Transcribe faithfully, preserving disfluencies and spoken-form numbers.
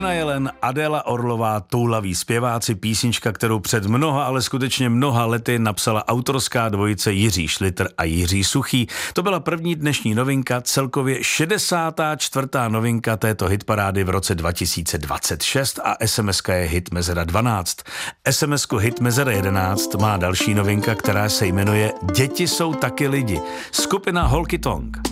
Jana Jelen, Adéla Orlová, Toulaví zpěváci, písnička, kterou před mnoha, ale skutečně mnoha lety napsala autorská dvojice Jiří Šlitr a Jiří Suchý. To byla první dnešní novinka, celkově šedesátá čtvrtá novinka této hitparády v roce dva tisíce dvacet šest a es em eska je Hit Mezera dvanáct. es em esku Hit Mezera jedenáct má další novinka, která se jmenuje Děti jsou taky lidi. Skupina Holky Tonk.